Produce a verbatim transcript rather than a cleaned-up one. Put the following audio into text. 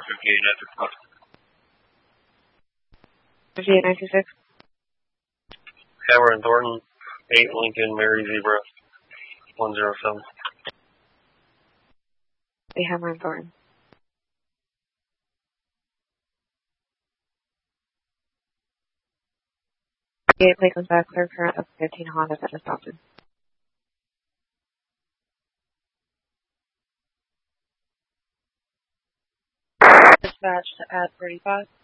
fifty-eight nine six five. fifty-eight nine six six. Hammer and Thornton, eight Lincoln, Mary Zebra, one zero seven. The Hammer and Thornton. fifty-eight Lakeland back, clear current of fifteen Honda that is stopped. Dispatch to add thirty-five.